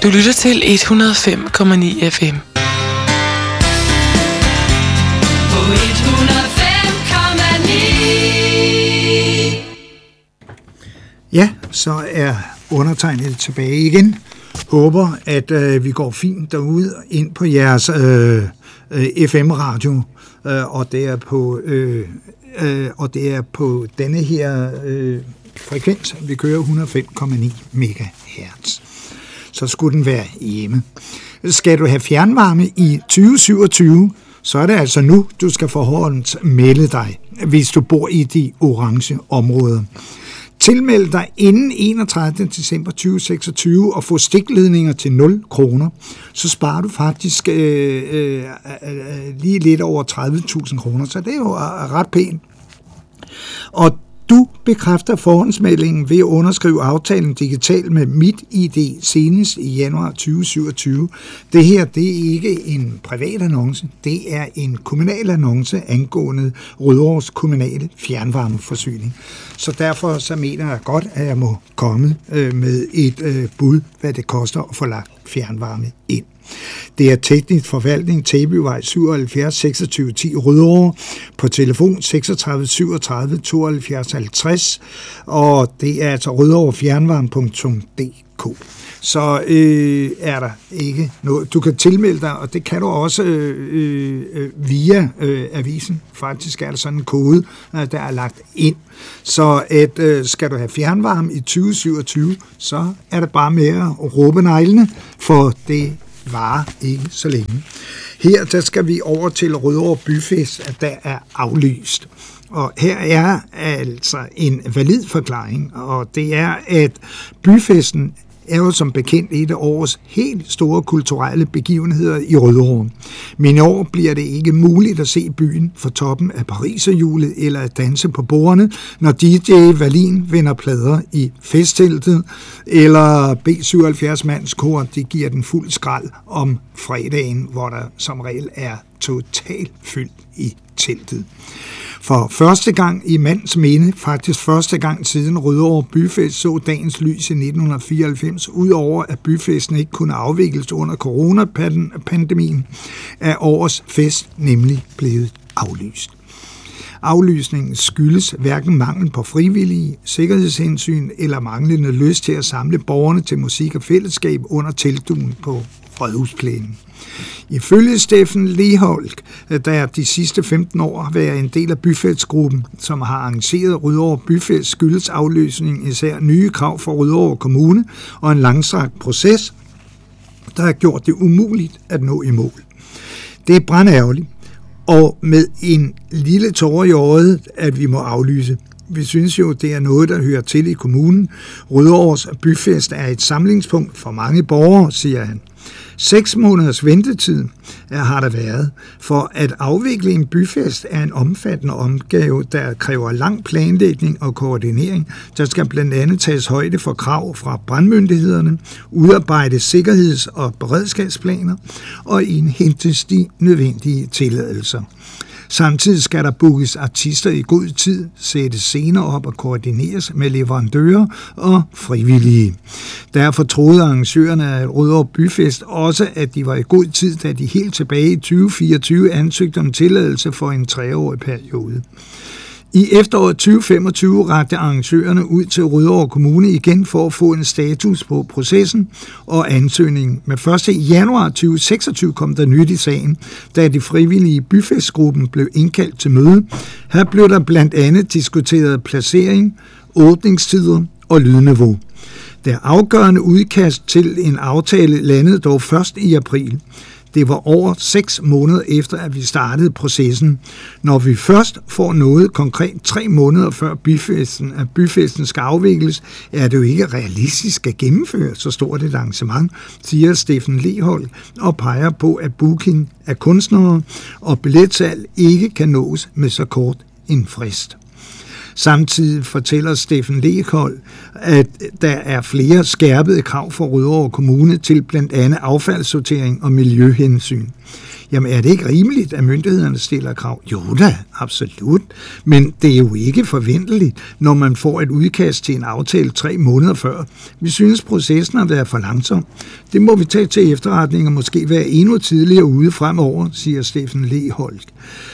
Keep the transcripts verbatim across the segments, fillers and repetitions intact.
Du lytter til et hundrede og fem komma ni F M. På et hundrede og fem komma ni. Ja, så er undertegnet tilbage igen. Håber, at øh, vi går fint derude ind på jeres øh, øh, F M-radio, øh, og det er på øh, øh, og det er på denne her øh, frekvens. Vi kører et hundrede og fem komma ni megahertz. Så skulle den være hjemme. Skal du have fjernvarme i tyve syvogtyve, så er det altså nu, du skal forhåndsmelde dig, hvis du bor i de orange områder. Tilmeld dig inden enogtredivte december tyve seksogtyve og få stikledninger til nul kroner. Så sparer du faktisk øh, øh, øh, lige lidt over tredive tusind kroner, så det er jo ret pænt. Og du bekræfter forhåndsmeldingen ved at underskrive aftalen digitalt med MitID senest i januar tyve syvogtyve. Det her, det er ikke en privat annonce, det er en kommunal annonce angående Rødovres kommunale fjernvarmeforsyning. Så derfor så mener jeg godt, at jeg må komme øh, med et øh, bud, hvad det koster at få lagt fjernvarme ind. Det er teknisk forvaltning, Tæbyvej syvoghalvfjerds seksogtyve ti Rødovre, på telefon seksogtredive syvogtredive tooghalvfjerds halvtreds, og det er altså rødovre fjernvarme punktum d k. Så øh, er der ikke noget. Du kan tilmelde dig, og det kan du også øh, øh, via øh, avisen. Faktisk er der sådan en kode, der er lagt ind. Så at, øh, skal du have fjernvarme i tyve syvogtyve, så er det bare med at råbe neglene, for det varer ikke så længe. Her der skal vi over til Rødovre Byfest, der er aflyst. Og her er altså en valid forklaring, og det er, at byfesten er jo som bekendt et af årets helt store kulturelle begivenheder i Rødovre. Men i år bliver det ikke muligt at se byen fra toppen af Pariserhjulet eller at danse på bordene, når D J Wallin vender plader i festteltet, eller B syvoghalvfjerds mands kor, det giver den fuld skrald om fredagen, hvor der som regel er totalt fyldt i teltet. For første gang i mands minde, faktisk første gang siden Rødovre Byfest så dagens lys i nitten fireoghalvfems, udover at byfesten ikke kunne afvikles under coronapandemien, er årets fest nemlig blevet aflyst. Aflysningen skyldes hverken mangel på frivillige, sikkerhedshensyn eller manglende lyst til at samle borgerne til musik og fællesskab under teltduen på Rådhusplænen. Ifølge Steffen Leholk, der de sidste femten år har været en del af byfestgruppen, som har arrangeret Rødovre Byfest, skyldes afløsning især nye krav fra Rødovre Kommune og en langstrakt proces, der har gjort det umuligt at nå i mål. Det er brandærgerligt, og med en lille tåre i øjet, at vi må aflyse. Vi synes jo, det er noget, der hører til i kommunen. Rødovres Byfest er et samlingspunkt for mange borgere, siger han. Seks måneders ventetid har der været. For at afvikle en byfest er en omfattende opgave, der kræver lang planlægning og koordinering. Der skal blandt andet tages højde for krav fra brandmyndighederne, udarbejde sikkerheds- og beredskabsplaner og indhentes de nødvendige tilladelser. Samtidig skal der bookes artister i god tid, sættes scener op og koordineres med leverandører og frivillige. Derfor troede arrangørerne af Rødovre Byfest også, at de var i god tid, da de helt tilbage i tyve fireogtyve ansøgte om tilladelse for en treårig periode. I efteråret tyve femogtyve rakte arrangørerne ud til Rødovre Kommune igen for at få en status på processen og ansøgningen. Men først i januar tyve seksogtyve kom der nyt i sagen, da de frivillige byfestgruppen blev indkaldt til møde. Her blev der blandt andet diskuteret placering, åbningstider og lydniveau. Det afgørende udkast til en aftale landede dog først i april. Det var over seks måneder efter, at vi startede processen. Når vi først får noget konkret tre måneder før byfesten, at byfesten skal afvikles, er det jo ikke realistisk at gennemføre så stort et arrangement, siger Steffen Leholk og peger på, at booking af kunstnere og billetsalg ikke kan nås med så kort en frist. Samtidig fortæller Steffen Leholk, at der er flere skærpede krav for Rødovre Kommune til blandt andet affaldssortering og miljøhensyn. Jamen er det ikke rimeligt, at myndighederne stiller krav? Jo da, absolut. Men det er jo ikke forventeligt, når man får et udkast til en aftale tre måneder før. Vi synes, processen har været for langsom. Det må vi tage til efterretning og måske være endnu tidligere ude fremover, siger Steffen Leholk.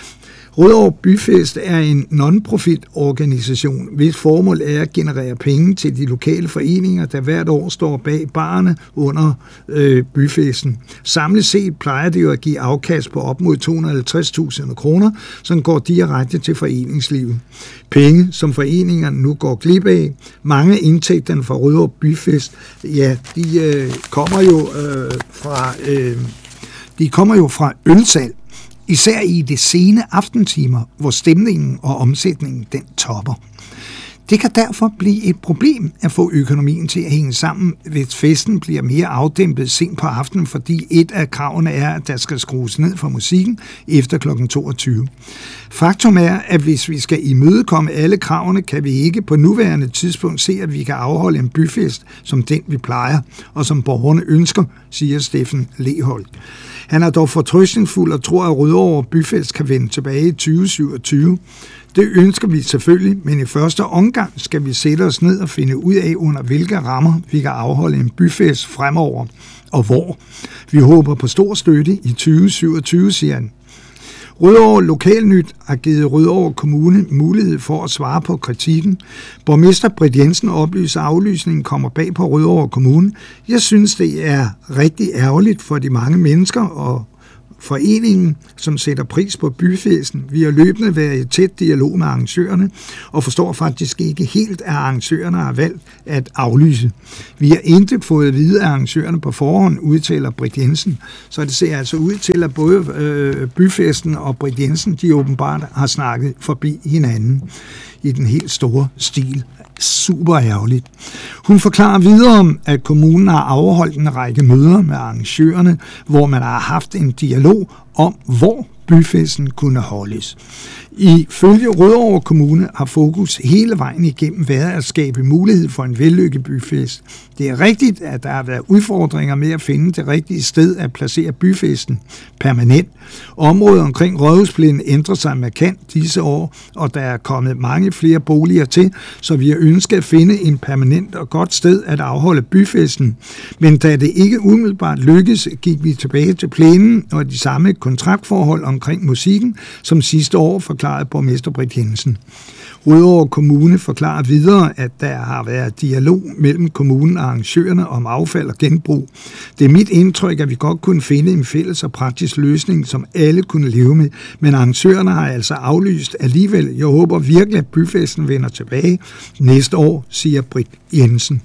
Rødovre Byfest er en non-profit organisation, hvis formål er at generere penge til de lokale foreninger, der hvert år står bag barerne under øh, byfesten. Samlet set plejer det jo at give afkast på op mod to hundrede og halvtreds tusind kroner, som går direkte til foreningslivet. Penge, som foreningerne nu går glip af. Mange af indtægterne fra Rødovre Byfest, ja, de øh, kommer jo øh, fra øh, de kommer jo fra ølsalg. Især i de sene aftentimer, hvor stemningen og omsætningen den topper. Det kan derfor blive et problem at få økonomien til at hænge sammen, hvis festen bliver mere afdæmpet sent på aftenen, fordi et af kravene er, at der skal skrues ned for musikken efter klokken toogtyve. Faktum er, at hvis vi skal imødekomme alle kravene, kan vi ikke på nuværende tidspunkt se, at vi kan afholde en byfest som den, vi plejer, og som borgerne ønsker, siger Steffen Leholk. Han er dog fortrøstningsfuld og tror, at Rødovre Byfest kan vende tilbage i tyve syvogtyve. Det ønsker vi selvfølgelig, men i første omgang skal vi sætte os ned og finde ud af, under hvilke rammer vi kan afholde en byfest fremover, og hvor. Vi håber på stor støtte i tyve syvogtyve, siger han. Rødovre Lokalnyt har givet Rødovre Kommune mulighed for at svare på kritikken. Borgmester Britt Jensen oplyser, at aflysningen kommer bag på Rødovre Kommune. Jeg synes, det er rigtig ærgerligt for de mange mennesker og foreningen, som sætter pris på byfesten. Vi har løbende været i tæt dialog med arrangørerne og forstår faktisk ikke helt, at arrangørerne har valgt at aflyse. Vi har intet fået at vide af arrangørerne på forhånd, udtaler Britt Jensen. Så det ser altså ud til, at både øh, byfesten og Britt Jensen, de åbenbart har snakket forbi hinanden i den helt store stil. Super ærgerligt. Hun forklarer videre, at kommunen har afholdt en række møder med arrangørerne, hvor man har haft en dialog om, hvor byfesten kunne holdes. Ifølge Rødovre Kommune har fokus hele vejen igennem været at skabe mulighed for en vellykket byfest. Det er rigtigt, at der har været udfordringer med at finde det rigtige sted at placere byfesten permanent. Området omkring Rådhuspladsen ændrer sig markant disse år, og der er kommet mange flere boliger til, så vi har ønsket at finde en permanent og godt sted at afholde byfesten. Men da det ikke umiddelbart lykkedes, gik vi tilbage til plænen og de samme kontraktforhold omkring musikken, som sidste år forklarede borgmester Britt Jensen. Rødovre Kommune forklarer videre, at der har været dialog mellem kommunen og arrangørerne om affald og genbrug. Det er mit indtryk, at vi godt kunne finde en fælles og praktisk løsning, som alle kunne leve med, men arrangørerne har altså aflyst alligevel. Jeg håber virkelig, at byfesten vender tilbage næste år, siger Britt Jensen.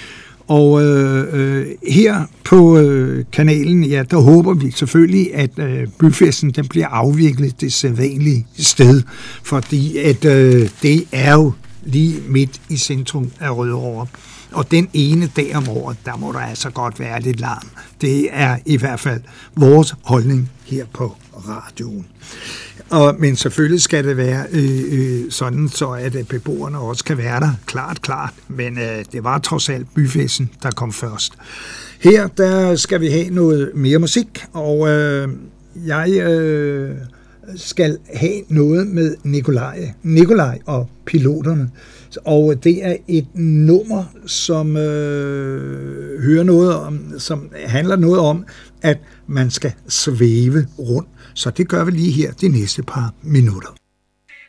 Og øh, øh, her på øh, kanalen, ja, der håber vi selvfølgelig, at øh, byfesten den bliver afviklet det sædvanlige sted, fordi at øh, det er jo lige midt i centrum af Rødovre. Og den ene dag om året, der må der altså godt være lidt larm. Det er i hvert fald vores holdning her på radioen. Og, men selvfølgelig skal det være øh, øh, sådan, så at beboerne også kan være der. Klart, klart. Men øh, det var trods alt byfesten, der kom først. Her der skal vi have noget mere musik, og øh, jeg øh, skal have noget med Nikolaj, Nikolaj og Piloterne. Og det er et nummer, som øh, hører noget om, som handler noget om, at man skal svæve rundt. Så det gør vi lige her de næste par minutter.